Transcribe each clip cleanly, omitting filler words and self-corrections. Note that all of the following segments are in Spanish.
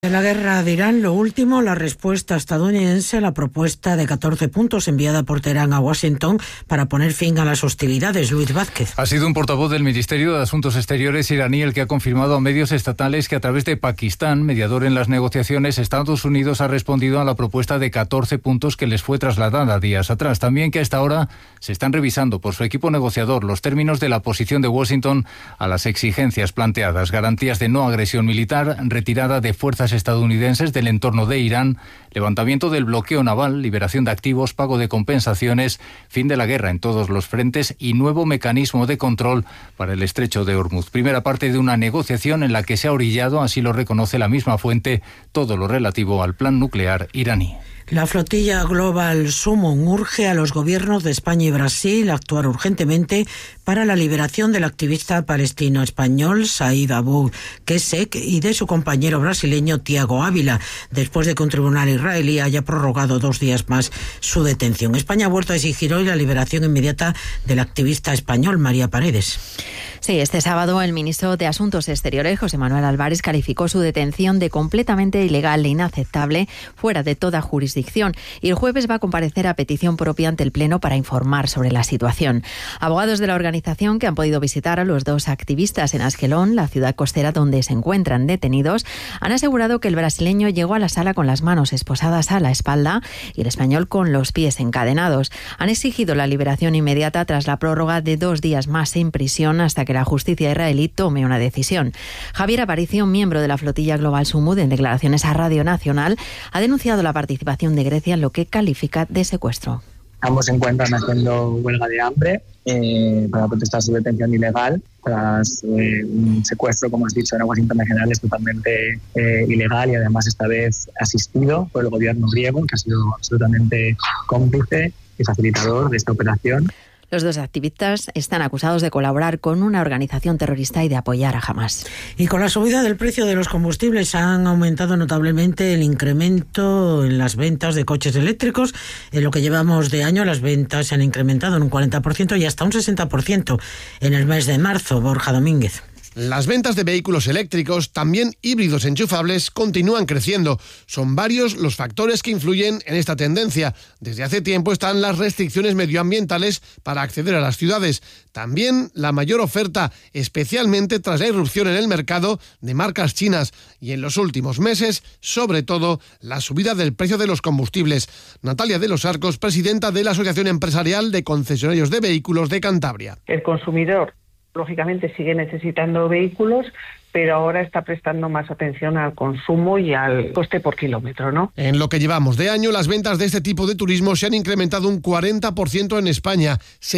De la guerra de Irán, lo último, la respuesta estadounidense a la propuesta de 14 puntos enviada por Teherán a Washington para poner fin a las hostilidades. Luis Vázquez. Ha sido un portavoz del Ministerio de Asuntos Exteriores iraní el que ha confirmado a medios estatales que a través de Pakistán, mediador en las negociaciones, Estados Unidos ha respondido a la propuesta de 14 puntos que les fue trasladada días atrás. También que a esta hora se están revisando por su equipo negociador los términos de la posición de Washington a las exigencias planteadas, garantías de no agresión militar, retirada de fuerzas estadounidenses del entorno de Irán, levantamiento del bloqueo naval, liberación de activos, pago de compensaciones, fin de la guerra en todos los frentes y nuevo mecanismo de control para el estrecho de Hormuz. Primera parte de una negociación en la que se ha orillado, así lo reconoce la misma fuente, todo lo relativo al plan nuclear iraní. La flotilla Global Summon urge a los gobiernos de España y Brasil a actuar urgentemente para la liberación del activista palestino-español Said Abu Qessek y de su compañero brasileño Tiago Ávila, después de que un tribunal israelí haya prorrogado 2 días más su detención. España ha vuelto a exigir hoy la liberación inmediata del activista español María Paredes. Sí, este sábado el ministro de Asuntos Exteriores, José Manuel Álvarez, calificó su detención de completamente ilegal e inaceptable, fuera de toda jurisdicción, y el jueves va a comparecer a petición propia ante el Pleno para informar sobre la situación. Abogados de la organización que han podido visitar a los 2 activistas en Asquelón, la ciudad costera donde se encuentran detenidos, han asegurado que el brasileño llegó a la sala con las manos esposadas a la espalda y el español con los pies encadenados. Han exigido la liberación inmediata tras la prórroga de 2 días más en prisión hasta que la justicia israelí tome una decisión. Javier Aparicio, miembro de la flotilla Global Summon, en declaraciones a Radio Nacional, ha denunciado la participación de Grecia en lo que califica de secuestro. Ambos se encuentran haciendo huelga de hambre para protestar su detención ilegal tras un secuestro, como has dicho, en aguas internacionales totalmente ilegal y además esta vez asistido por el gobierno griego, que ha sido absolutamente cómplice y facilitador de esta operación. Los 2 activistas están acusados de colaborar con una organización terrorista y de apoyar a Hamás. Y con la subida del precio de los combustibles han aumentado notablemente el incremento en las ventas de coches eléctricos. En lo que llevamos de año, las ventas se han incrementado en un 40% y hasta un 60% en el mes de marzo. Borja Domínguez. Las ventas de vehículos eléctricos, también híbridos enchufables, continúan creciendo. Son varios los factores que influyen en esta tendencia. Desde hace tiempo están las restricciones medioambientales para acceder a las ciudades. También la mayor oferta, especialmente tras la irrupción en el mercado de marcas chinas. Y en los últimos meses, sobre todo, la subida del precio de los combustibles. Natalia de los Arcos, presidenta de la Asociación Empresarial de Concesionarios de Vehículos de Cantabria. El consumidor lógicamente sigue necesitando vehículos, pero ahora está prestando más atención al consumo y al coste por kilómetro, ¿no? En lo que llevamos de año, las ventas de este tipo de turismo se han incrementado un 40% en España,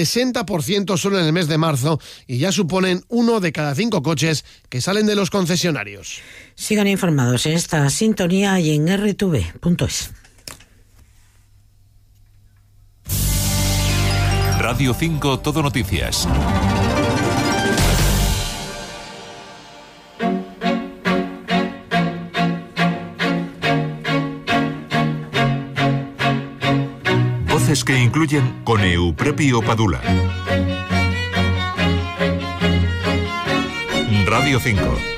60% solo en el mes de marzo, y ya suponen 1 de cada 5 coches que salen de los concesionarios. Sigan informados en esta sintonía y en rtv.es. Radio 5 Todo Noticias. Voces que incluyen con Eupropio Padula. Radio 5.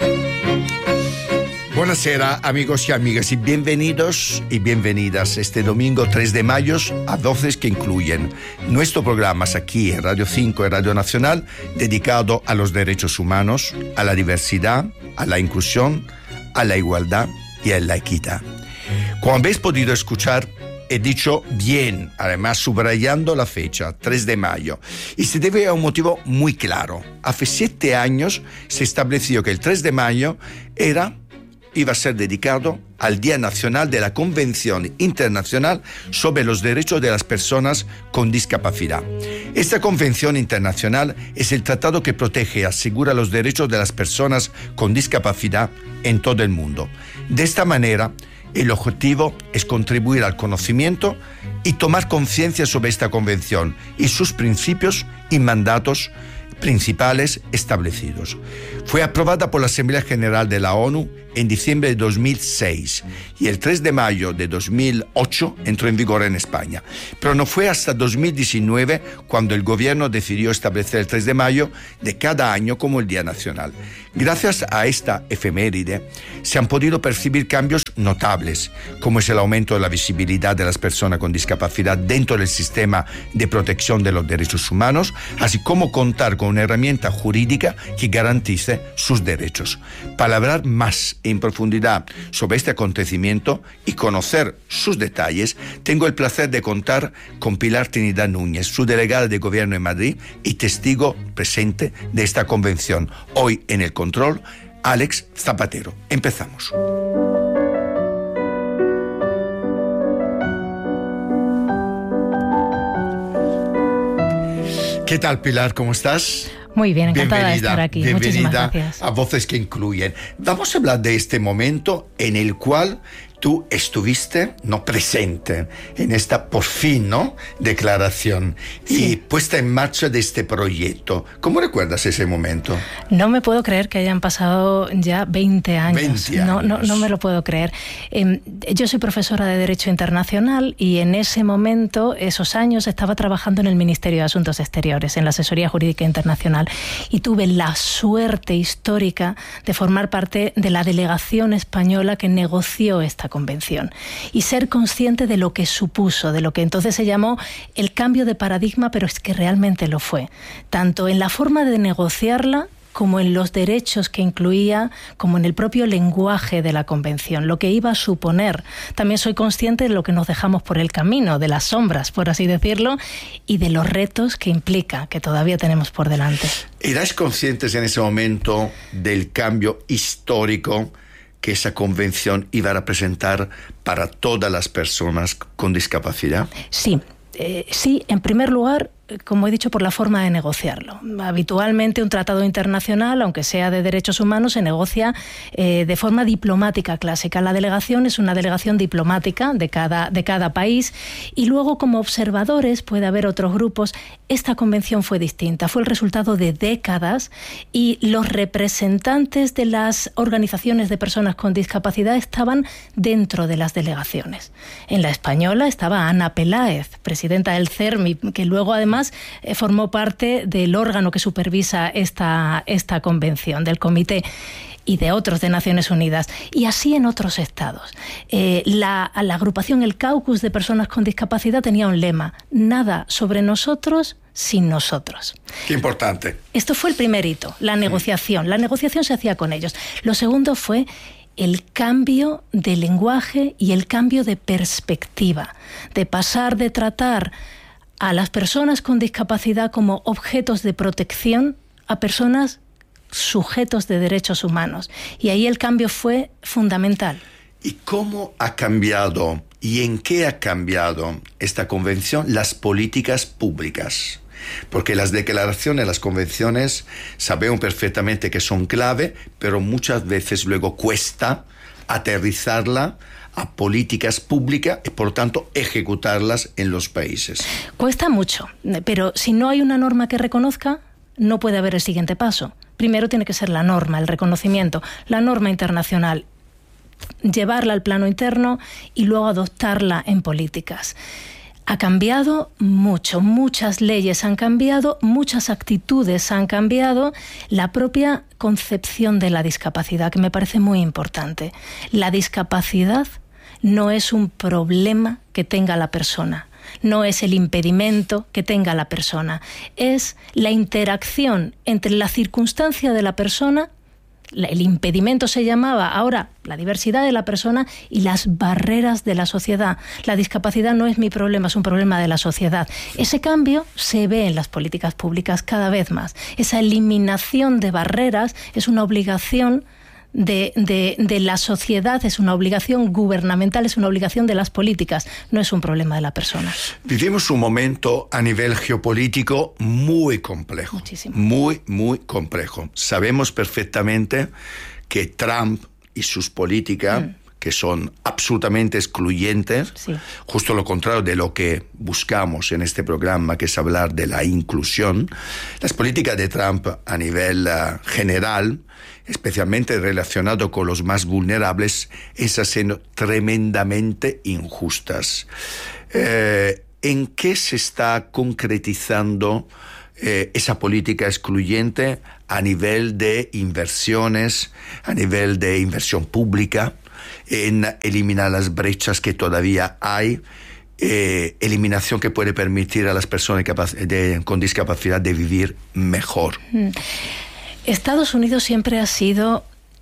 Buonasera amigos y amigas y bienvenidos y bienvenidas este domingo 3 de mayo a Voces que incluyen, nuestro programa aquí en Radio 5 y Radio Nacional dedicado a los derechos humanos, a la diversidad, a la inclusión, a la igualdad y a la equidad. Como habéis podido escuchar, he dicho bien, además subrayando la fecha, 3 de mayo, y se debe a un motivo muy claro. Hace 7 años se estableció que el 3 de mayo iba a ser dedicado al Día Nacional de la Convención Internacional sobre los Derechos de las Personas con Discapacidad. Esta Convención Internacional es el tratado que protege y asegura los derechos de las personas con discapacidad en todo el mundo. De esta manera, el objetivo es contribuir al conocimiento y tomar conciencia sobre esta convención y sus principios y mandatos principales establecidos. Fue aprobada por la Asamblea General de la ONU en diciembre de 2006 y el 3 de mayo de 2008 entró en vigor en España. Pero no fue hasta 2019 cuando el gobierno decidió establecer el 3 de mayo de cada año como el Día Nacional. Gracias a esta efeméride se han podido percibir cambios notables, como es el aumento de la visibilidad de las personas con discapacidad dentro del sistema de protección de los derechos humanos, así como contar con una herramienta jurídica que garantice sus derechos. Para hablar más en profundidad sobre este acontecimiento y conocer sus detalles, tengo el placer de contar con Pilar Trinidad Núñez, su delegada de Gobierno en Madrid y testigo presente de esta convención. Hoy en el control, Alex Zapatero. Empezamos. ¿Qué tal, Pilar? ¿Cómo estás? Muy bien, encantada de estar aquí. Muchísimas gracias. A Voces que Incluyen. Vamos a hablar de este momento en el cual tú estuviste presente en esta, por fin, declaración y puesta en marcha de este proyecto. ¿Cómo recuerdas ese momento? No me puedo creer que hayan pasado ya 20 años. No me lo puedo creer. Yo soy profesora de Derecho Internacional y en ese momento, esos años, estaba trabajando en el Ministerio de Asuntos Exteriores, en la Asesoría Jurídica Internacional, y tuve la suerte histórica de formar parte de la delegación española que negoció esta convención y ser consciente de lo que supuso, de lo que entonces se llamó el cambio de paradigma, pero es que realmente lo fue, tanto en la forma de negociarla como en los derechos que incluía, como en el propio lenguaje de la convención, lo que iba a suponer. También soy consciente de lo que nos dejamos por el camino, de las sombras, por así decirlo, y de los retos que implica, que todavía tenemos por delante. ¿Erais conscientes en ese momento del cambio histórico que esa convención iba a representar para todas las personas con discapacidad? Sí, en primer lugar, como he dicho, por la forma de negociarlo. Habitualmente un tratado internacional, aunque sea de derechos humanos, se negocia de forma diplomática clásica. La delegación es una delegación diplomática de cada país y luego como observadores puede haber otros grupos. Esta convención fue distinta, fue el resultado de décadas y los representantes de las organizaciones de personas con discapacidad estaban dentro de las delegaciones. En la española estaba Ana Peláez, presidenta del CERMI, que luego además formó parte del órgano que supervisa esta convención, del comité, y de otros de Naciones Unidas, y así en otros estados. La agrupación, el caucus de personas con discapacidad tenía un lema: nada sobre nosotros sin nosotros. Qué importante. Esto fue el primer hito, la negociación. La negociación se hacía con ellos. Lo segundo fue el cambio de lenguaje y el cambio de perspectiva, de pasar de tratar a las personas con discapacidad como objetos de protección a personas sujetos de derechos humanos. Y ahí el cambio fue fundamental. ¿Y cómo ha cambiado y en qué ha cambiado esta convención las políticas públicas? Porque las declaraciones, las convenciones, sabemos perfectamente que son clave, pero muchas veces luego cuesta aterrizarla a políticas públicas y, por tanto, ejecutarlas en los países. Cuesta mucho, pero si no hay una norma que reconozca, no puede haber el siguiente paso. Primero tiene que ser la norma, el reconocimiento, la norma internacional, llevarla al plano interno y luego adoptarla en políticas. Ha cambiado mucho, muchas leyes han cambiado, muchas actitudes han cambiado, la propia concepción de la discapacidad, que me parece muy importante. La discapacidad no es un problema que tenga la persona, no es el impedimento que tenga la persona, es la interacción entre la circunstancia de la persona, el impedimento se llamaba, ahora la diversidad de la persona y las barreras de la sociedad. La discapacidad no es mi problema, es un problema de la sociedad. Ese cambio se ve en las políticas públicas cada vez más. Esa eliminación de barreras es una obligación de la sociedad, es una obligación gubernamental, es una obligación de las políticas, no es un problema de la persona. Vivimos un momento a nivel geopolítico muy complejo. Muchísimo. Muy, muy complejo. Sabemos perfectamente que Trump y sus políticas, que son absolutamente excluyentes, justo lo contrario de lo que buscamos en este programa, que es hablar de la inclusión. Las políticas de Trump a nivel general, especialmente relacionado con los más vulnerables, están siendo tremendamente injustas. ¿En qué se está concretizando esa política excluyente a nivel de inversiones, a nivel de inversión pública, en eliminar las brechas que todavía hay, eliminación que puede permitir a las personas con discapacidad de vivir mejor? Estados Unidos siempre ha sido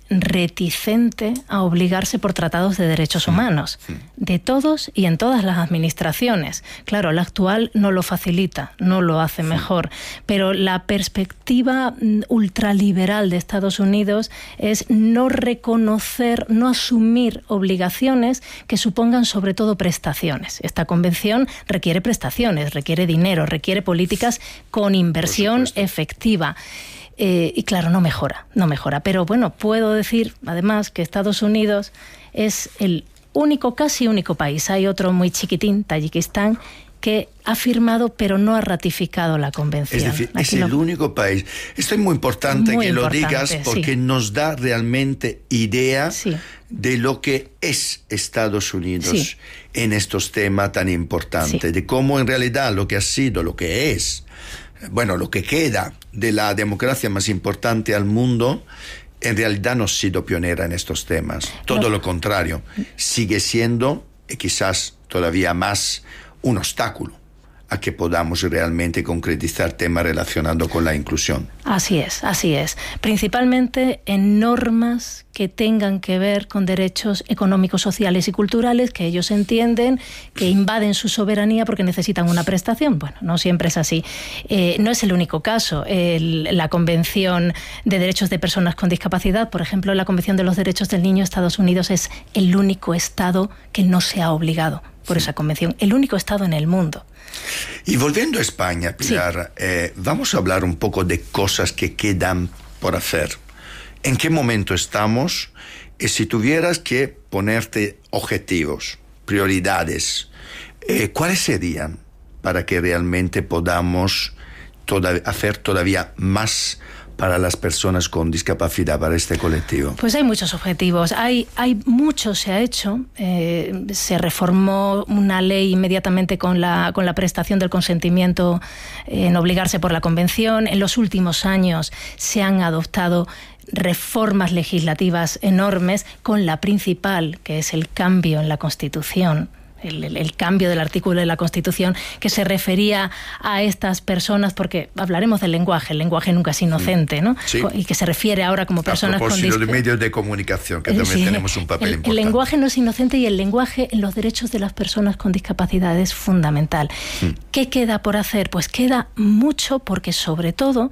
reticente a obligarse por tratados de derechos humanos, de todos y en todas las administraciones. Claro, la actual no lo facilita, no lo hace mejor, pero la perspectiva ultraliberal de Estados Unidos es no reconocer, no asumir obligaciones que supongan sobre todo prestaciones. Esta convención requiere prestaciones, requiere dinero, requiere políticas con inversión efectiva. Y claro, no mejora. Pero bueno, puedo decir además que Estados Unidos es el casi único país, hay otro muy chiquitín, Tayikistán, que ha firmado pero no ha ratificado la convención. Es decir, es el único país. Esto es muy importante que lo digas, porque nos da realmente idea de lo que es Estados Unidos en estos temas tan importantes, de cómo en realidad lo que ha sido, lo que es, bueno, lo que queda de la democracia más importante al mundo, en realidad no ha sido pionera en estos temas. Todo lo contrario, sigue siendo, y quizás todavía más, un obstáculo a que podamos realmente concretizar temas relacionados con la inclusión. Así es. Principalmente en normas que tengan que ver con derechos económicos, sociales y culturales, que ellos entienden que invaden su soberanía porque necesitan una prestación. Bueno, no siempre es así. No es el único caso. La Convención de Derechos de Personas con Discapacidad, por ejemplo, la Convención de los Derechos del Niño, Estados Unidos es el único Estado que no se ha obligado por esa convención, el único Estado en el mundo. Y volviendo a España, Pilar, vamos a hablar un poco de cosas que quedan por hacer. ¿En qué momento estamos? Y si tuvieras que ponerte objetivos, prioridades, ¿cuáles serían para que realmente podamos hacer todavía más para las personas con discapacidad, para este colectivo? Pues hay muchos objetivos, hay mucho se ha hecho. Se reformó una ley inmediatamente con la prestación del consentimiento en obligarse por la convención. En los últimos años se han adoptado reformas legislativas enormes, con la principal, que es el cambio en la Constitución. El cambio del artículo de la Constitución que se refería a estas personas, porque hablaremos del lenguaje, el lenguaje nunca es inocente, ¿no? Sí. Y que se refiere ahora como personas con discapacidad. A propósito de medios de comunicación, que también tenemos un papel importante. El lenguaje no es inocente y el lenguaje en los derechos de las personas con discapacidad es fundamental. ¿Qué queda por hacer? Pues queda mucho, porque sobre todo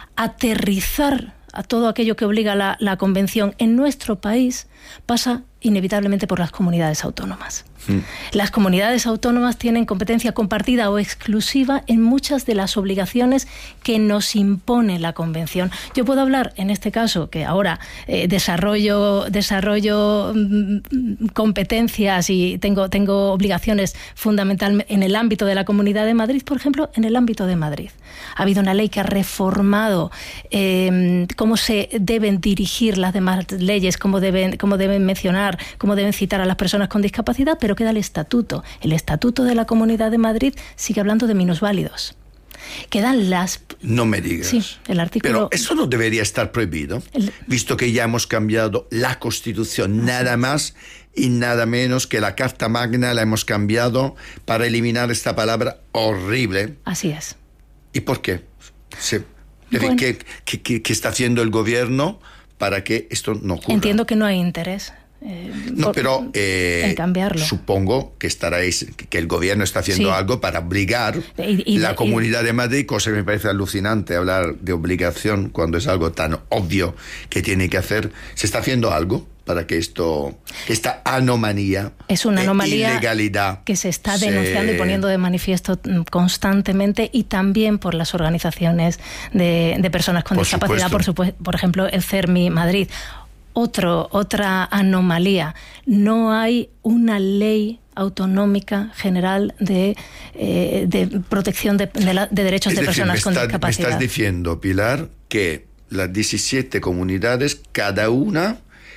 aterrizar a todo aquello que obliga la Convención en nuestro país pasa inevitablemente por las comunidades autónomas. Las comunidades autónomas tienen competencia compartida o exclusiva en muchas de las obligaciones que nos impone la Convención. Yo puedo hablar, en este caso, que ahora desarrollo competencias y tengo obligaciones fundamentales en el ámbito de la Comunidad de Madrid, por ejemplo, en el ámbito de Madrid. Ha habido una ley que ha reformado cómo se deben dirigir las demás leyes, cómo deben mencionar, cómo deben citar a las personas con discapacidad, pero queda el estatuto. El estatuto de la Comunidad de Madrid sigue hablando de minusválidos. Quedan las... No me digas. Sí, el artículo... Pero eso no debería estar prohibido, visto que ya hemos cambiado la Constitución, nada más y nada menos que la Carta Magna la hemos cambiado para eliminar esta palabra horrible. Así es. ¿Y por qué? Bueno. ¿Qué está haciendo el gobierno para que esto no ocurra? Entiendo que no hay interés. En cambiarlo. Supongo que que el gobierno está haciendo algo para obligar la Comunidad de Madrid, cosa que me parece alucinante hablar de obligación cuando es algo tan obvio que tiene que hacer. ¿Se está haciendo algo para que esta anomalía, es una anomalía, ilegalidad, que se está denunciando y poniendo de manifiesto constantemente, y también por las organizaciones de personas con discapacidad, por ejemplo el CERMI Madrid? Otra anomalía. No hay una ley autonómica general de protección de derechos de personas con discapacidad. Me estás diciendo, Pilar, que las 17 comunidades, cada una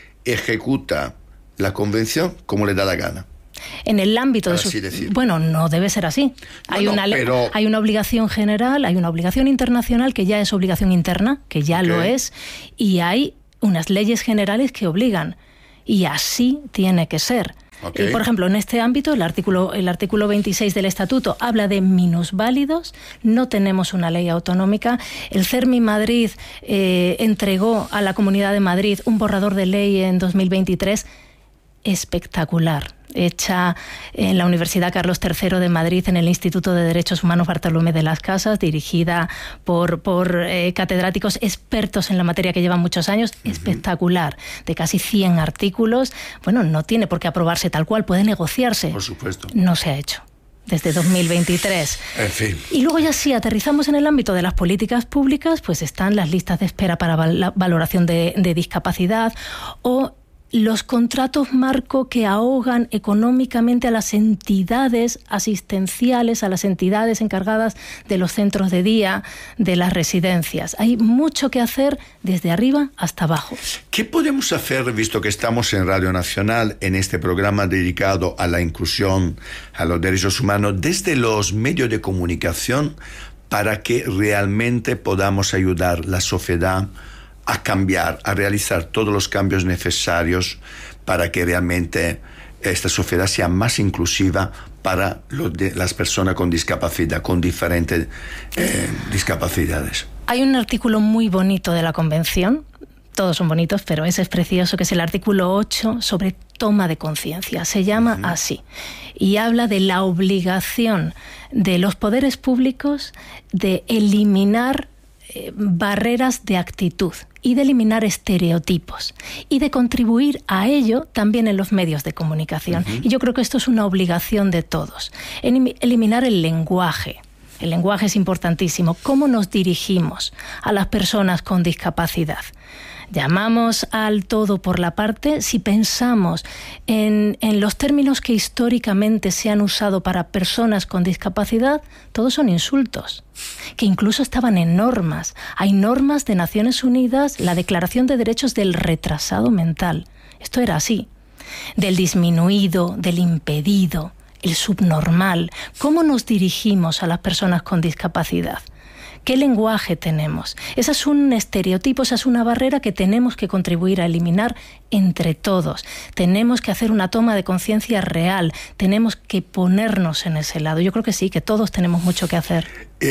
ejecuta la convención como le da la gana. En el ámbito de su... Bueno, no debe ser así. Hay una obligación general, hay una obligación internacional que ya es obligación interna, que ya lo es, y hay unas leyes generales que obligan. Y así tiene que ser. Por ejemplo, en este ámbito, el artículo 26 del Estatuto habla de minusválidos. No tenemos una ley autonómica. El CERMI Madrid entregó a la Comunidad de Madrid un borrador de ley en 2023 espectacular, hecha en la Universidad Carlos III de Madrid, en el Instituto de Derechos Humanos Bartolomé de las Casas, dirigida por catedráticos expertos en la materia que llevan muchos años, espectacular, de casi 100 artículos. Bueno, no tiene por qué aprobarse tal cual, puede negociarse. Por supuesto. No se ha hecho desde 2023. En fin. Y luego ya sí, aterrizamos en el ámbito de las políticas públicas, pues están las listas de espera para la valoración de discapacidad o los contratos marco que ahogan económicamente a las entidades asistenciales, a las entidades encargadas de los centros de día, de las residencias. Hay mucho que hacer desde arriba hasta abajo. ¿Qué podemos hacer, visto que estamos en Radio Nacional, en este programa dedicado a la inclusión, a los derechos humanos, desde los medios de comunicación, para que realmente podamos ayudar a la sociedad a cambiar, a realizar todos los cambios necesarios para que realmente esta sociedad sea más inclusiva para las personas con discapacidad, con diferentes discapacidades? Hay un artículo muy bonito de la Convención, todos son bonitos, pero ese es precioso, que es el artículo 8 sobre toma de conciencia. Se llama así, y habla de la obligación de los poderes públicos de eliminar barreras de actitud y de eliminar estereotipos y de contribuir a ello también en los medios de comunicación. Y yo creo que esto es una obligación de todos. Eliminar el lenguaje. El lenguaje es importantísimo. ¿Cómo nos dirigimos a las personas con discapacidad? Llamamos al todo por la parte si pensamos en los términos que históricamente se han usado para personas con discapacidad, todos son insultos, que incluso estaban en normas. Hay normas de Naciones Unidas, la Declaración de Derechos del Retrasado Mental. Esto era así. Del disminuido, del impedido, el subnormal. ¿Cómo nos dirigimos a las personas con discapacidad? ¿Qué lenguaje tenemos? Ese es un estereotipo, esa es una barrera que tenemos que contribuir a eliminar entre todos. Tenemos que hacer una toma de conciencia real, tenemos que ponernos en ese lado. Yo creo que sí, que todos tenemos mucho que hacer.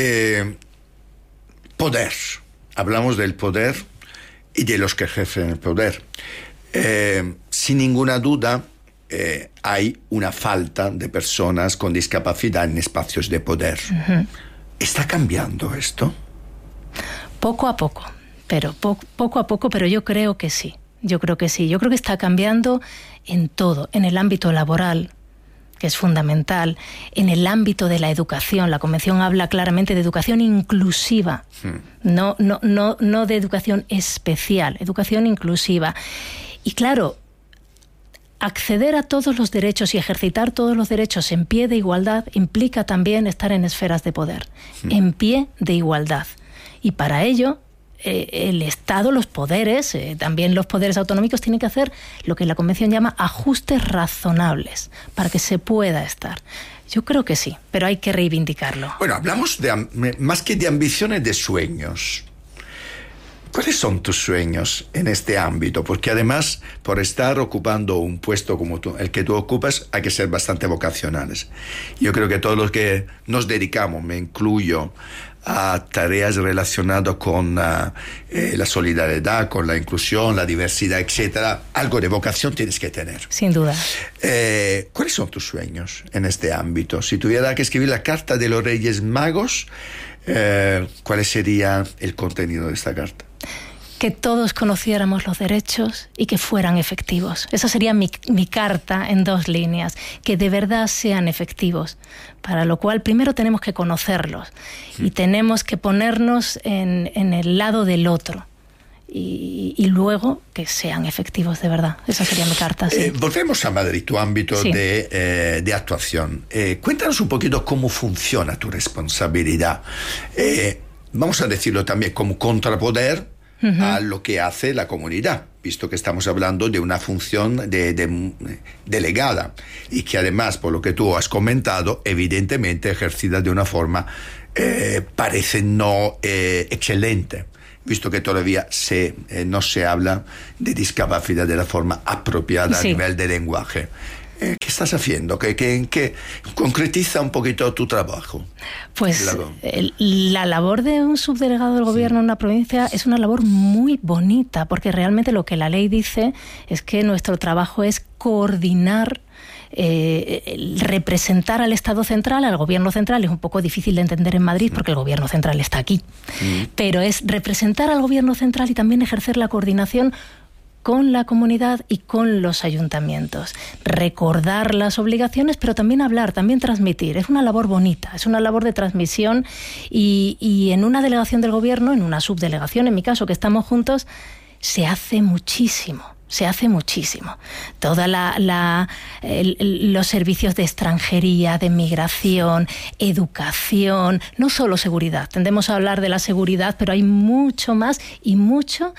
Poder. Hablamos del poder y de los que ejercen el poder. Sin ninguna duda, hay una falta de personas con discapacidad en espacios de poder. ¿Está cambiando esto? Poco a poco, pero yo creo que sí. Yo creo que sí. Yo creo que está cambiando en todo, en el ámbito laboral, que es fundamental, en el ámbito de la educación. La Convención habla claramente de educación inclusiva, no de educación especial, educación inclusiva. Y claro, acceder a todos los derechos y ejercitar todos los derechos en pie de igualdad implica también estar en esferas de poder, en pie de igualdad. Y para ello, el Estado, los poderes, también los poderes autonómicos, tienen que hacer lo que la Convención llama ajustes razonables para que se pueda estar. Yo creo que sí, pero hay que reivindicarlo. Bueno, hablamos más que de ambiciones, de sueños. ¿Cuáles son tus sueños en este ámbito? Porque además, por estar ocupando un puesto como el que tú ocupas, hay que ser bastante vocacionales. Yo creo que todos los que nos dedicamos, me incluyo, a tareas relacionadas con la solidaridad, con la inclusión, la diversidad, etcétera, algo de vocación tienes que tener. Sin duda. ¿Cuáles son tus sueños en este ámbito? Si tuviera que escribir la carta de los Reyes Magos, ¿cuál sería el contenido de esta carta? Que todos conociéramos los derechos y que fueran efectivos. Esa sería mi carta en 2 líneas, que de verdad sean efectivos, para lo cual primero tenemos que conocerlos y tenemos que ponernos en el lado del otro y luego que sean efectivos de verdad. Esa sería mi carta. Sí. Volvemos a Madrid, tu ámbito de actuación. Cuéntanos un poquito cómo funciona tu responsabilidad. Vamos a decirlo también como contrapoder a lo que hace la comunidad, visto que estamos hablando de una función delegada y que además, por lo que tú has comentado, evidentemente ejercida de una forma parece no excelente, visto que todavía no se habla de discapacidad de la forma apropiada a nivel de lenguaje. ¿Qué estás haciendo? ¿Qué concretiza un poquito tu trabajo? Pues la labor de un subdelegado del gobierno en una provincia es una labor muy bonita, porque realmente lo que la ley dice es que nuestro trabajo es coordinar, representar al Estado central, al gobierno central. Es un poco difícil de entender en Madrid porque el gobierno central está aquí, pero es representar al gobierno central y también ejercer la coordinación con la comunidad y con los ayuntamientos. Recordar las obligaciones, pero también hablar, también transmitir. Es una labor bonita, es una labor de transmisión y en una delegación del gobierno, en una subdelegación, en mi caso, que estamos juntos, se hace muchísimo. Se hace muchísimo. Todos los servicios de extranjería, de migración, educación, no solo seguridad. Tendemos a hablar de la seguridad, pero hay mucho más y mucho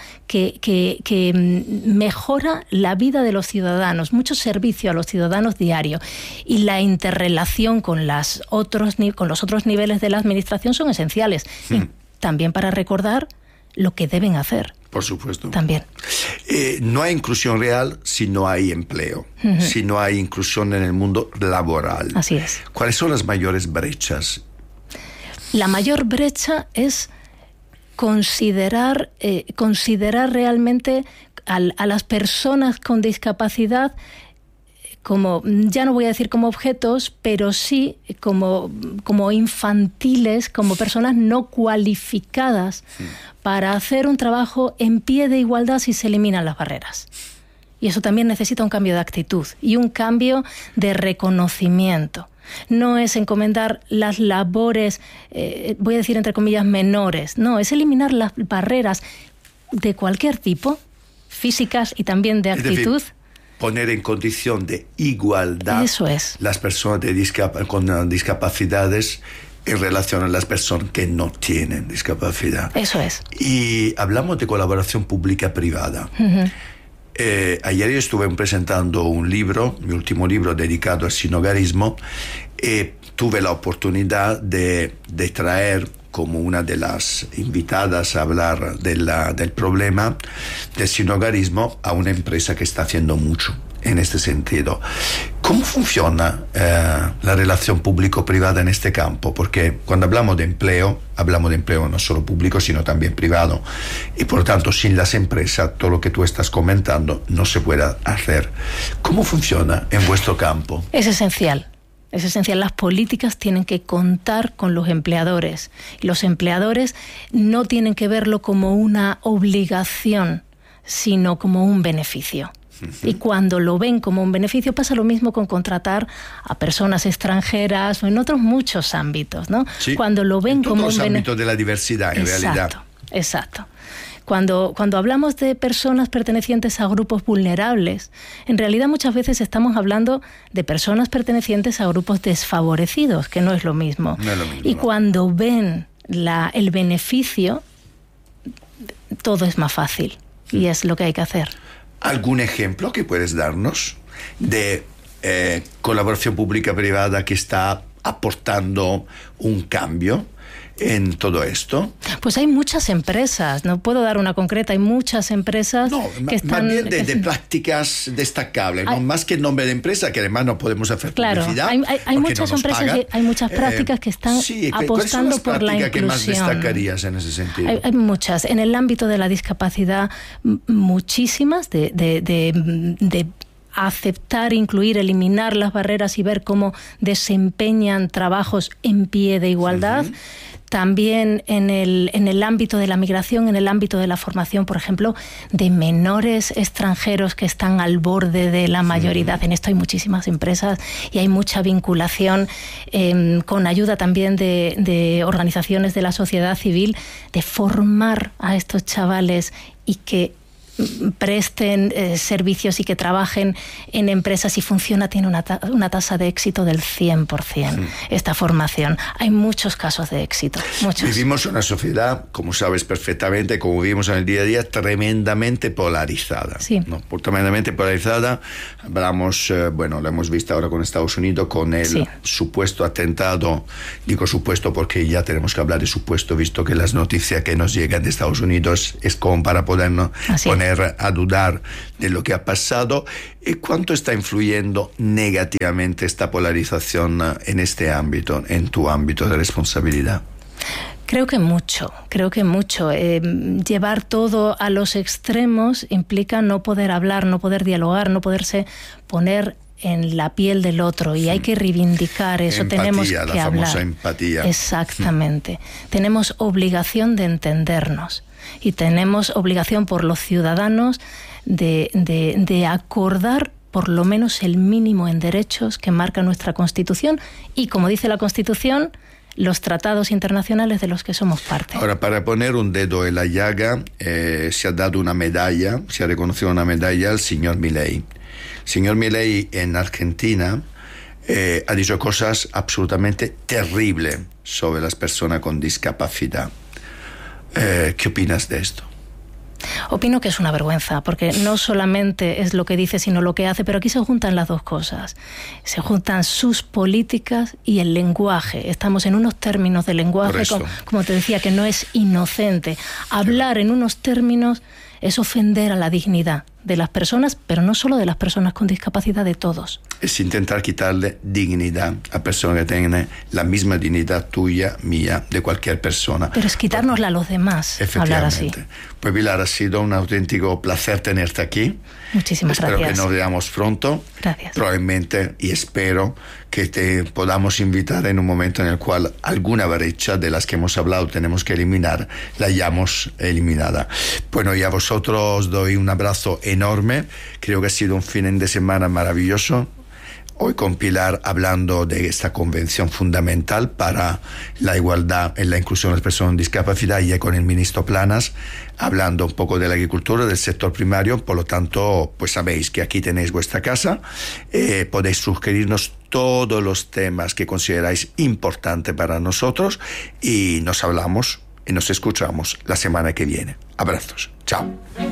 que mejora la vida de los ciudadanos, mucho servicio a los ciudadanos diario. Y la interrelación con los otros niveles de la administración son esenciales. Y también para recordar lo que deben hacer. Por supuesto. También. No hay inclusión real si no hay empleo, si no hay inclusión en el mundo laboral. Así es. ¿Cuáles son las mayores brechas? La mayor brecha es considerar realmente a las personas con discapacidad como, ya no voy a decir como objetos, pero sí como infantiles, como personas no cualificadas para hacer un trabajo en pie de igualdad si se eliminan las barreras. Y eso también necesita un cambio de actitud y un cambio de reconocimiento. No es encomendar las labores, voy a decir entre comillas, menores. No, es eliminar las barreras de cualquier tipo, físicas y también de actitud. Poner en condición de igualdad las personas con discapacidades en relación a las personas que no tienen discapacidad. Eso es. Y hablamos de colaboración pública-privada. Ayer yo estuve presentando un libro, mi último libro dedicado al sinhogarismo, tuve la oportunidad de traer como una de las invitadas a hablar del problema del sinhogarismo a una empresa que está haciendo mucho en este sentido. ¿Cómo funciona la relación público-privada en este campo? Porque cuando hablamos de empleo no solo público, sino también privado. Y por lo tanto, sin las empresas, todo lo que tú estás comentando no se puede hacer. ¿Cómo funciona en vuestro campo? Es esencial. Es esencial, las políticas tienen que contar con los empleadores. Los empleadores no tienen que verlo como una obligación, sino como un beneficio. Y cuando lo ven como un beneficio, pasa lo mismo con contratar a personas extranjeras o en otros muchos ámbitos, ¿no? Sí, cuando lo ven como un beneficio. Ámbitos de la diversidad, en realidad. Exacto. Cuando hablamos de personas pertenecientes a grupos vulnerables, en realidad muchas veces estamos hablando de personas pertenecientes a grupos desfavorecidos, que no es lo mismo. No es lo mismo, y cuando ven el beneficio, todo es más fácil. Y es lo que hay que hacer. ¿Algún ejemplo que puedes darnos de colaboración pública-privada que está aportando un cambio en todo esto? Pues hay muchas empresas, no puedo dar una concreta, hay muchas empresas que están... Más bien de prácticas destacables, no más que el nombre de empresa, que además no podemos hacer publicidad. Hay muchas empresas y hay muchas prácticas que están apostando por la inclusión. ¿Qué más destacarías en ese sentido? Hay muchas. En el ámbito de la discapacidad, muchísimas de aceptar, incluir, eliminar las barreras y ver cómo desempeñan trabajos en pie de igualdad. También en el ámbito de la migración, en el ámbito de la formación, por ejemplo, de menores extranjeros que están al borde de la mayoridad. En esto hay muchísimas empresas y hay mucha vinculación con ayuda también de organizaciones de la sociedad civil, de formar a estos chavales y que presten servicios y que trabajen en empresas y funciona, tiene una tasa de éxito del 100%. Esta formación. Hay muchos casos de éxito. Muchos. Vivimos una sociedad, como sabes perfectamente, como vivimos en el día a día, tremendamente polarizada. Sí. ¿No? Tremendamente polarizada. Hablamos, lo hemos visto ahora con Estados Unidos, con el supuesto atentado. Digo supuesto porque ya tenemos que hablar de supuesto, visto que las noticias que nos llegan de Estados Unidos es como para podernos poner a dudar de lo que ha pasado. ¿Y cuánto está influyendo negativamente esta polarización en este ámbito, en tu ámbito de responsabilidad? Creo que mucho. Llevar todo a los extremos implica no poder hablar, no poder dialogar, no poderse poner en la piel del otro, y hay que reivindicar eso. Empatía, tenemos que la hablar. famosa empatía. Exactamente. Tenemos obligación de entendernos y tenemos obligación por los ciudadanos de acordar por lo menos el mínimo en derechos que marca nuestra Constitución y, como dice la Constitución, los tratados internacionales de los que somos parte. Ahora, para poner un dedo en la llaga, se ha dado una medalla, se ha reconocido una medalla al señor Milei. El señor Milei en Argentina ha dicho cosas absolutamente terribles sobre las personas con discapacidad. ¿Qué opinas de esto? Opino que es una vergüenza, porque no solamente es lo que dice, sino lo que hace, pero aquí se juntan las dos cosas. Se juntan sus políticas y el lenguaje. Estamos en unos términos de lenguaje, como te decía, que no es inocente. Hablar en unos términos es ofender a la dignidad de las personas, pero no solo de las personas con discapacidad, de todos. Es intentar quitarle dignidad a personas que tienen la misma dignidad tuya, mía, de cualquier persona. Pero es quitárnosla a los demás, hablar así. Pues Pilar, ha sido un auténtico placer tenerte aquí. Muchísimas gracias. Espero que nos veamos pronto. Gracias. Probablemente, y espero que te podamos invitar en un momento en el cual alguna brecha de las que hemos hablado tenemos que eliminar, la hayamos eliminada. Bueno, y a vosotros os doy un abrazo enorme. Creo que ha sido un fin de semana maravilloso. Hoy con Pilar hablando de esta convención fundamental para la igualdad y la inclusión de las personas con discapacidad, y con el ministro Planas hablando un poco de la agricultura, del sector primario. Por lo tanto, pues sabéis que aquí tenéis vuestra casa. Podéis sugerirnos todos los temas que consideráis importantes para nosotros, y nos hablamos y nos escuchamos la semana que viene. Abrazos. Chao.